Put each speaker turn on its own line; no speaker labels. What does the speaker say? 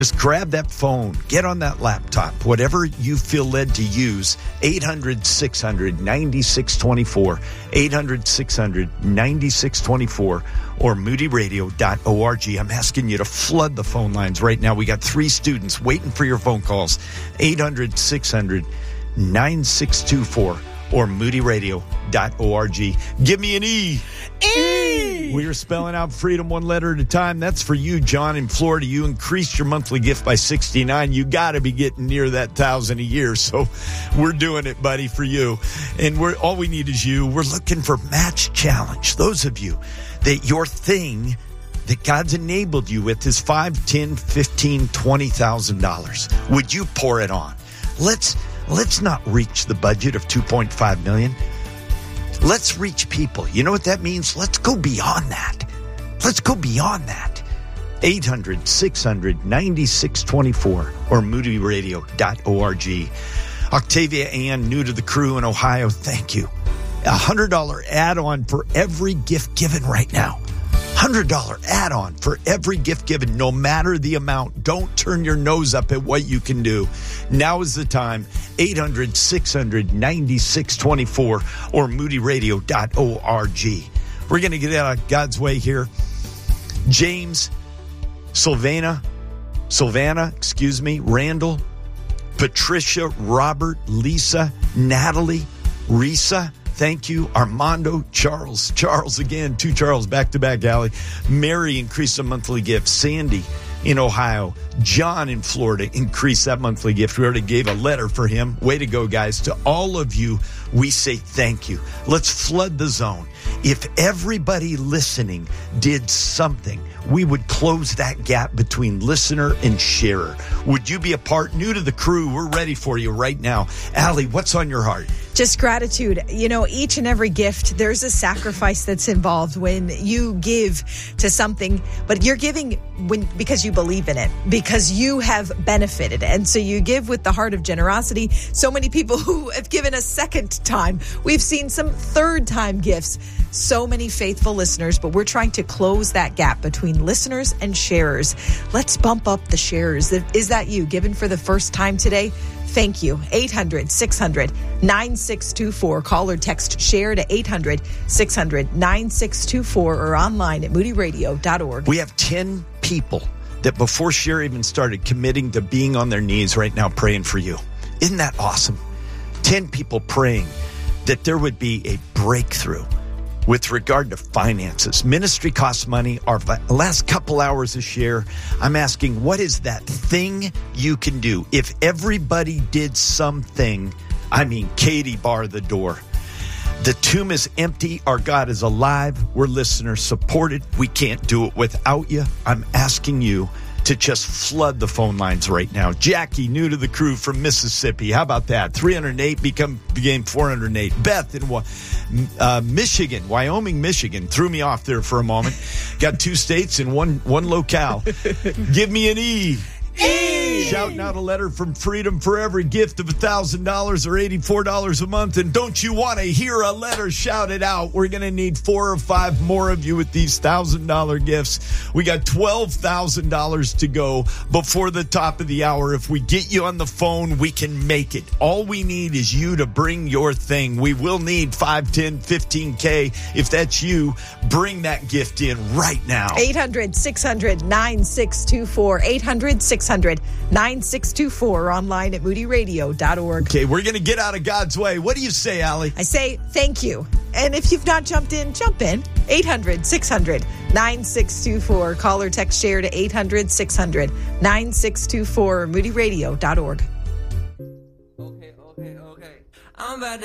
Just grab that phone, get on that laptop, whatever you feel led to use, 800-600-9624, 800-600-9624, or moodyradio.org. I'm asking you to flood the phone lines right now. We got 3 students waiting for your phone calls, 800-600-9624, or moodyradio.org. Give me an E. E! We are spelling out freedom one letter at a time. That's for you, John, in Florida. You increased your monthly gift by $69. You got to be getting near that $1,000 a year. So we're doing it, buddy, for you. And all we need is you. We're looking for Match Challenge. Those of you that your thing that God's enabled you with is $5,000, $10,000, $15,000, $20,000. Would you pour it on? Let's not reach the budget of $2.5 million. Let's reach people. You know what that means? Let's go beyond that. Let's go beyond that. 800-600-9624 or moodyradio.org. Octavia Ann, new to the crew in Ohio, thank you. $100 add-on for every gift given right now. $100 add-on for every gift given, no matter the amount. Don't turn your nose up at what you can do. Now is the time. 800-600-9624 or moodyradio.org. We're going to get out of God's way here. James, Sylvana, Randall, Patricia, Robert, Lisa, Natalie, Risa, thank you. Armando, Charles again, 2 Charles back-to-back, Allie. Mary increased a monthly gift. Sandy in Ohio. John in Florida increased that monthly gift. We already gave a letter for him. Way to go, guys. To all of you, we say thank you. Let's flood the zone. If everybody listening did something, we would close that gap between listener and sharer. Would you be a part? New to the crew, we're ready for you right now. Allie, what's on your heart?
Just gratitude. You know, each and every gift, there's a sacrifice that's involved when you give to something, but you're giving because you believe in it, because you have benefited. And so you give with the heart of generosity. So many people who have given a second time. We've seen some third time gifts. So many faithful listeners, but we're trying to close that gap between listeners and sharers. Let's bump up the sharers. Is that you giving for the first time today? Thank you. 800-600-9624. Call or text share to 800-600-9624 or online at moodyradio.org.
We have 10 people that before Share even started committing to being on their knees right now praying for you. Isn't that awesome? 10 people praying that there would be a breakthrough with regard to finances. Ministry costs money. Our last couple hours of Share, I'm asking, what is that thing you can do? If everybody did something, I mean, Katie bar the door. The tomb is empty. Our God is alive. We're listener supported. We can't do it without you. I'm asking you to just flood the phone lines right now. Jackie, new to the crew from Mississippi. How about that? 308 became 408. Beth in Michigan, Wyoming, Michigan. Threw me off there for a moment. Got 2 states and one locale. Give me an E. E! Shouting out a letter from Freedom for every gift of $1,000 or $84 a month. And don't you want to hear a letter shouted out? We're going to need 4 or 5 more of you with these $1,000 gifts. We got $12,000 to go before the top of the hour. If we get you on the phone, we can make it. All we need is you to bring your thing. We will need 5, 10, 15K. If that's you, bring that gift in right now.
800-600-9624. 800-600-9624 or online at moodyradio.org.
Okay, we're going to get out of God's way. What do you say, Allie?
I say thank you. And if you've not jumped in, jump in. 800-600-9624. Call or text share to 800-600-9624 or moodyradio.org.
Okay. I'm about to